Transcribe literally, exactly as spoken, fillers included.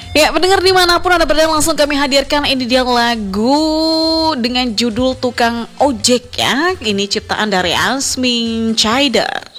Ya, pendengar dimanapun Anda berada, langsung kami hadirkan ini dia lagu dengan judul Tukang Ojek ya. Ini ciptaan dari Asmin Chaidar.